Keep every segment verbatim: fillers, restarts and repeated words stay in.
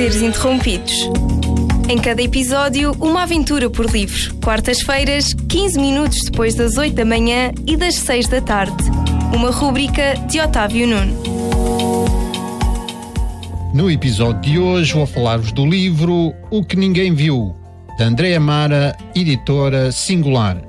Prazeres Interrompidos. Em cada episódio, uma aventura por livro. Quartas-feiras, quinze minutos depois das oito da manhã e das seis da tarde. Uma rúbrica de Otávio Nuno. No episódio de hoje vou falar-vos do livro O que Ninguém Viu, de André Amara, editora Singular.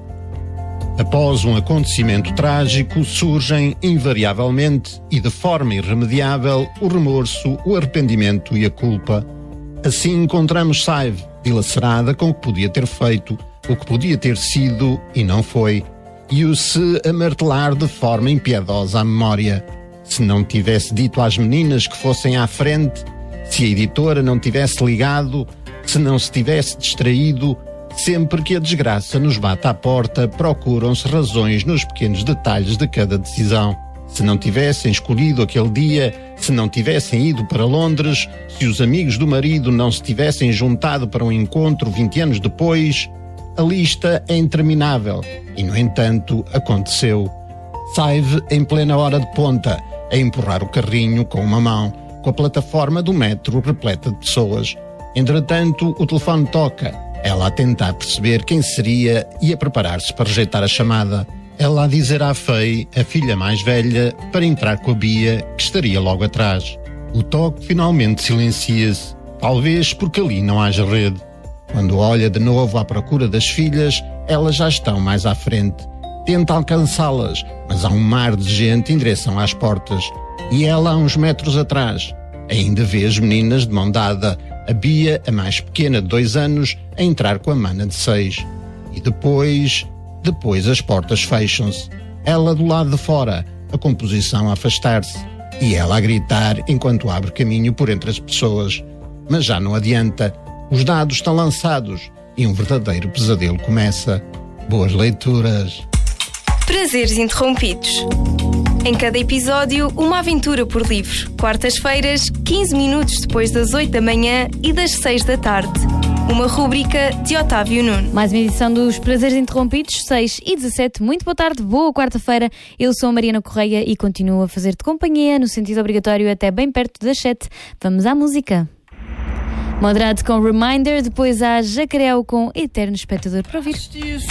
Após um acontecimento trágico, surgem, invariavelmente e de forma irremediável, o remorso, o arrependimento e a culpa. Assim encontramos Saive, dilacerada com o que podia ter feito, o que podia ter sido e não foi, e o se a martelar de forma impiedosa à memória. Se não tivesse dito às meninas que fossem à frente, se a editora não tivesse ligado, se não se tivesse distraído, sempre que a desgraça nos bate à porta, procuram-se razões nos pequenos detalhes de cada decisão. Se não tivessem escolhido aquele dia, se não tivessem ido para Londres, se os amigos do marido não se tivessem juntado para um encontro vinte anos depois, a lista é interminável. E, no entanto, aconteceu. Saive em plena hora de ponta, a empurrar o carrinho com uma mão, com a plataforma do metro repleta de pessoas. Entretanto, o telefone toca. Ela a tentar perceber quem seria e a preparar-se para rejeitar a chamada. Ela a dizer à Fei, a filha mais velha, para entrar com a Bia, que estaria logo atrás. O toque finalmente silencia-se, talvez porque ali não haja rede. Quando olha de novo à procura das filhas, elas já estão mais à frente. Tenta alcançá-las, mas há um mar de gente em direção às portas. E ela a uns metros atrás. Ainda vê as meninas de mão dada, a Bia, a mais pequena de dois anos, a entrar com a mana de seis. E depois... Depois as portas fecham-se. Ela do lado de fora, a composição a afastar-se. E ela a gritar enquanto abre caminho por entre as pessoas. Mas já não adianta. Os dados estão lançados e um verdadeiro pesadelo começa. Boas leituras. Prazeres Interrompidos. Em cada episódio, uma aventura por livro. Quartas-feiras, quinze minutos depois das oito da manhã e das seis da tarde. Uma rúbrica de Otávio Nuno. Mais uma edição dos Prazeres Interrompidos, seis e dezassete. Muito boa tarde, boa quarta-feira. Eu sou a Mariana Correia e continuo a fazer-te companhia no sentido obrigatório até bem perto das sete. Vamos à música. Moderado com Reminder, depois há Jacareu com Eterno Espectador para ouvir.